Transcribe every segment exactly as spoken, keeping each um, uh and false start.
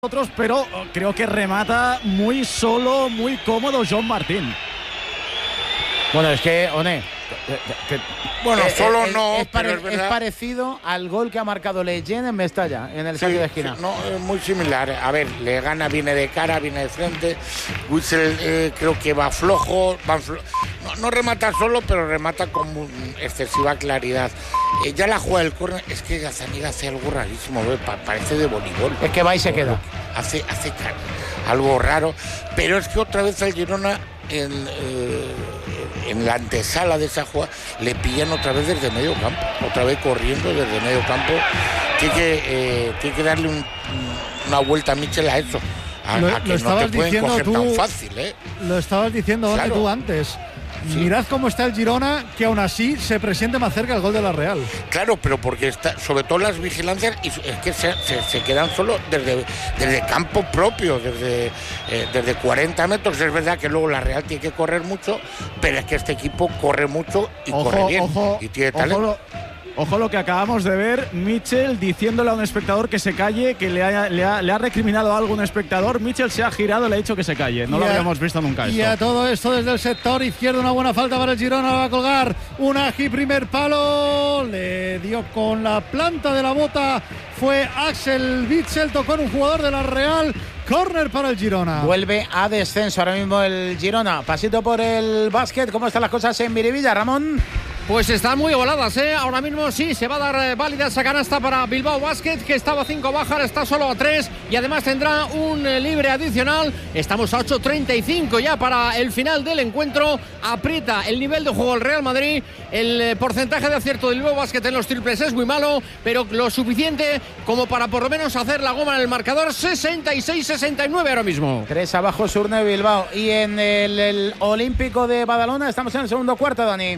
Otros, pero creo que remata muy solo, muy cómodo Joan Martín. Bueno, es que, One, que, que, bueno, eh, solo eh, no, es, pero pare, es, verdad. es parecido al gol que ha marcado Leyen en Mestalla, en el sí, saque de esquina. Sí, no, es muy similar. A ver, le gana, viene de cara, viene de frente. Witsel eh, creo que va flojo, va flo no, no remata solo, pero remata con excesiva claridad. Eh, ya la juega el córner, es que Gazzaniga hace algo rarísimo, ¿ve? Pa parece de voleibol. Es que va y se queda. Hace, hace algo raro, pero es que otra vez al Girona en, eh, en la antesala de esa jugada le pillan otra vez desde medio campo, otra vez corriendo desde medio campo. Tiene que, eh, tiene que darle un, una vuelta a Michel a eso, a, lo, a que no te pueden coger tú, tan fácil, ¿eh? Lo estabas diciendo claro. tú antes. Sí. Mirad cómo está el Girona, que aún así se presente más cerca el gol de la Real. Claro, pero porque está, sobre todo las vigilancias, y es que se, se, se quedan solo desde, desde campo propio, desde, eh, desde cuarenta metros. Es verdad que luego la Real tiene que correr mucho, pero es que este equipo corre mucho y ojo, corre bien. Ojo, y tiene talento. Ojo lo, ojo lo que acabamos de ver, Michel diciéndole a un espectador que se calle, que le ha, le ha, le ha recriminado algo a un espectador. Michel se ha girado y le ha dicho que se calle. No y lo a, habíamos visto nunca esto. Y a todo esto desde el sector izquierdo, una buena falta para el Girona, va a colgar Unagi, primer palo, le dio con la planta de la bota, fue Axel Witsel, tocó en un jugador de la Real. Córner para el Girona. Vuelve a descenso ahora mismo el Girona. Pasito por el básquet. ¿Cómo están las cosas en Miribilla, Ramón? Pues están muy igualadas, ¿eh? Ahora mismo sí se va a dar eh, válida esa canasta para Bilbao Basket, que estaba a cinco bajas, está solo a tres y además tendrá un eh, libre adicional. Estamos a ocho treinta y cinco ya para el final del encuentro. Aprieta el nivel de juego el Real Madrid. El eh, porcentaje de acierto del Bilbao Basket en los triples es muy malo, pero lo suficiente como para por lo menos hacer la goma en el marcador. Sesenta y seis sesenta y nueve ahora mismo. Tres abajo Surne Bilbao. Y en el, el Olímpico de Badalona estamos en el segundo cuarto, Dani.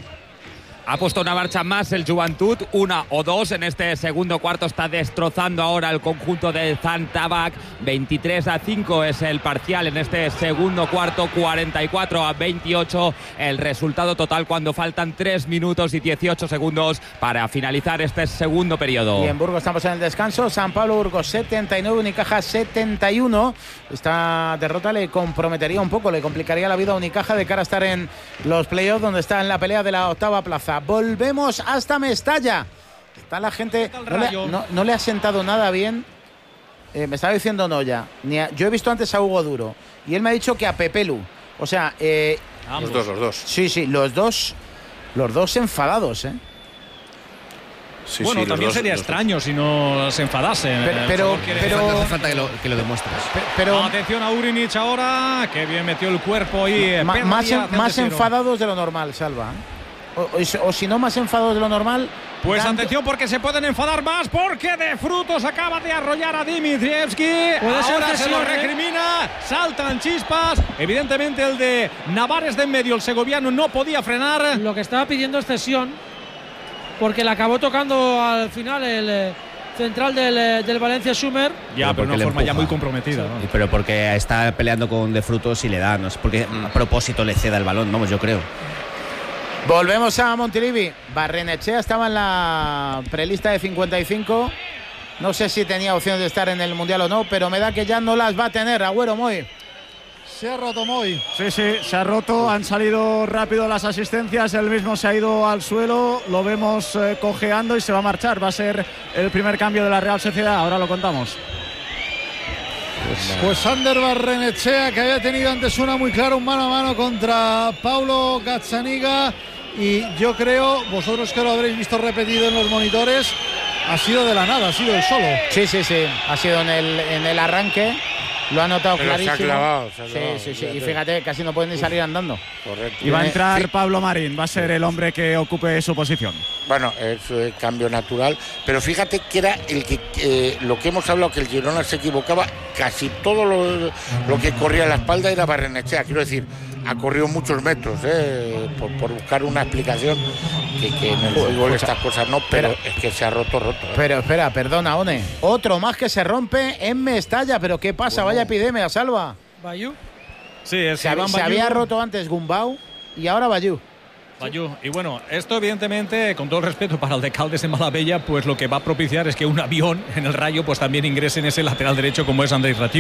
Ha puesto una marcha más el Juventud, una o dos en este segundo cuarto. Está destrozando ahora el conjunto de Zantabac. veintitrés a cinco es el parcial en este segundo cuarto, cuarenta y cuatro a veintiocho el resultado total cuando faltan tres minutos y dieciocho segundos para finalizar este segundo periodo. Y en Burgos estamos en el descanso. San Pablo Burgos setenta y nueve, Unicaja setenta y uno. Esta derrota le comprometería un poco, le complicaría la vida a Unicaja de cara a estar en los playoffs, donde está en la pelea de la octava plaza. Volvemos hasta Mestalla. Está la gente. No le, no, no le ha sentado nada bien. Eh, me estaba diciendo Noya. Ni a, yo he visto antes a Hugo Duro y él me ha dicho que a Pepelu. O sea, eh, los dos, los dos. Sí, sí, los dos. Los dos enfadados, ¿eh? Sí, bueno, sí, también dos, sería extraño dos. si no se enfadasen. Pero, pero, pero no hace falta que lo, que lo demuestres. Pero, pero atención a Urinic ahora, que bien metió el cuerpo y ma, más, en, más enfadados de lo normal, Salva. O, o, o si no más enfadados de lo normal. Pues tanto... atención, porque se pueden enfadar más, porque De Frutos acaba de arrollar a Dimitrievski. Ahora se lo recrimina, saltan chispas. Evidentemente el de Navares de en medio, el segoviano, no podía frenar. Lo que estaba pidiendo es cesión, porque le acabó tocando al final el eh, central del, del Valencia Schumer. Ya, pero, pero de una forma ya muy comprometida. ¿No? Pero porque está peleando con De Frutos y le da, no es porque a propósito le ceda el balón, vamos, yo creo. Volvemos a Montilivi. Barrenechea estaba en la prelista de cincuenta y cinco. No sé si tenía opciones de estar en el Mundial o no, pero me da que ya no las va a tener. Agüero, Moy. Se ha roto Moy. Sí, sí, se ha roto. Han salido rápido las asistencias. Él mismo se ha ido al suelo. Lo vemos eh, cojeando y se va a marchar. Va a ser el primer cambio de la Real Sociedad. Ahora lo contamos. Pues Ander Barrenechea, que había tenido antes una muy clara, un mano a mano contra Paulo Gazzaniga. Y yo creo, vosotros que lo habréis visto repetido en los monitores, ha sido de la nada, ha sido el solo. Sí, sí, sí, ha sido en el, en el arranque. Lo ha notado Pero clarísimo. Se ha clavado, se ha clavado, sí, sí, sí. Y fíjate, casi no pueden ni salir andando. Correcto. Y va a entrar sí. Pablo Marín, va a ser el hombre que ocupe su posición. Bueno, es eh, cambio natural, pero fíjate que era el que eh, lo que hemos hablado, que el Girona se equivocaba, casi todo lo, lo que corría a la espalda era Barrenechea. Quiero decir, ha corrido muchos metros eh, por, por buscar una explicación, que, que en el fútbol estas cosas no, pero espera, es que se ha roto, roto. Eh. Pero espera, perdona, One. Otro más que se rompe en Mestalla, pero ¿qué pasa? Bueno. Vaya epidemia, Salva. Bayú. Sí, es se, hab, se había roto antes Gumbau y ahora Bayú. Bayú. Y bueno, esto evidentemente, con todo el respeto para el de Caldes de Malabella, pues lo que va a propiciar es que un avión en el Rayo pues también ingrese en ese lateral derecho como es Andrés Ratiu.